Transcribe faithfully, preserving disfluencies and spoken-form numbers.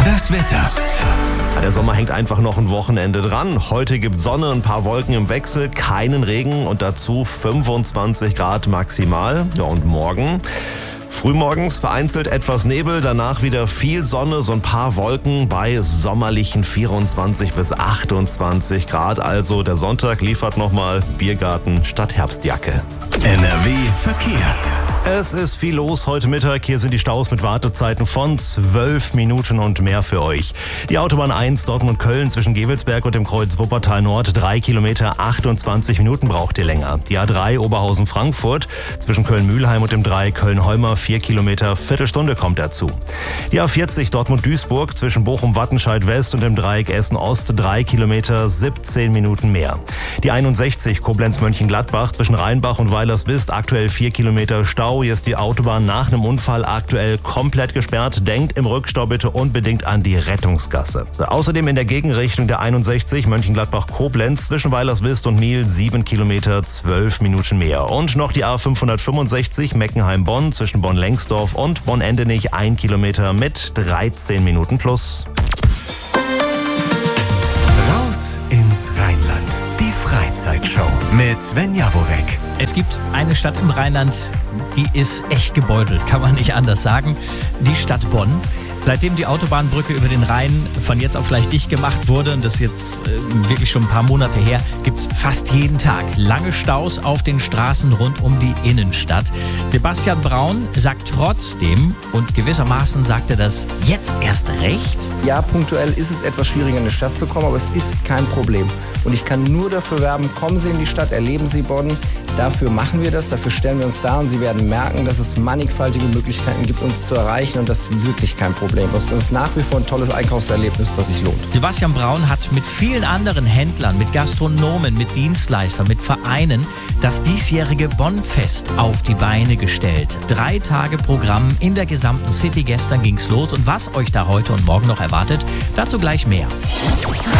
Das Wetter. Der Sommer hängt einfach noch ein Wochenende dran. Heute gibt Sonne, ein paar Wolken im Wechsel, keinen Regen und dazu fünfundzwanzig Grad maximal. Ja, und morgen? Frühmorgens vereinzelt etwas Nebel, danach wieder viel Sonne, so ein paar Wolken bei sommerlichen vierundzwanzig bis achtundzwanzig Grad. Also der Sonntag liefert nochmal Biergarten statt Herbstjacke. N R W Verkehr. Es ist viel los heute Mittag. Hier sind die Staus mit Wartezeiten von zwölf Minuten und mehr für euch. Die Autobahn eins Dortmund-Köln zwischen Gevelsberg und dem Kreuz Wuppertal Nord, drei Kilometer, achtundzwanzig Minuten braucht ihr länger. Die A drei Oberhausen-Frankfurt zwischen Köln-Mühlheim und dem drei Köln-Holmer, vier Kilometer, Viertelstunde kommt dazu. Die A vierzig Dortmund-Duisburg zwischen Bochum-Wattenscheid West und dem Dreieck Essen-Ost, drei Kilometer, siebzehn Minuten mehr. Die einundsechzig Koblenz-Mönchengladbach zwischen Rheinbach und Weilerswist, aktuell vier Kilometer Stau. Hier ist die Autobahn nach einem Unfall aktuell komplett gesperrt. Denkt im Rückstau bitte unbedingt an die Rettungsgasse. Außerdem in der Gegenrichtung der einundsechzig Mönchengladbach-Koblenz zwischen Weilerswist und Miel, sieben Kilometer, zwölf Minuten mehr. Und noch die A fünfhundertfünfundsechzig Meckenheim-Bonn zwischen Bonn-Lengsdorf und Bonn-Endenich, ein Kilometer mit dreizehn Minuten plus. Raus ins Rheinland. Die Freizeitshow mit Sven Jaworek. Es gibt eine Stadt im Rheinland, die ist echt gebeutelt, kann man nicht anders sagen. Die Stadt Bonn. Seitdem die Autobahnbrücke über den Rhein von jetzt auf gleich dicht gemacht wurde, und das ist jetzt äh, wirklich schon ein paar Monate her, gibt es fast jeden Tag lange Staus auf den Straßen rund um die Innenstadt. Sebastian Braun sagt trotzdem, und gewissermaßen sagt er das jetzt erst recht: Ja, punktuell ist es etwas schwieriger in die Stadt zu kommen, aber es ist kein Problem. Und ich kann nur dafür werben, kommen Sie in die Stadt, erleben Sie Bonn. Dafür machen wir das, dafür stellen wir uns da, und Sie werden merken, dass es mannigfaltige Möglichkeiten gibt, uns zu erreichen, und das ist wirklich kein Problem. Es ist nach wie vor ein tolles Einkaufserlebnis, das sich lohnt. Sebastian Braun hat mit vielen anderen Händlern, mit Gastronomen, mit Dienstleistern, mit Vereinen das diesjährige Bonn-Fest auf die Beine gestellt. Drei Tage Programm in der gesamten City. Gestern ging's los, und was euch da heute und morgen noch erwartet, dazu gleich mehr.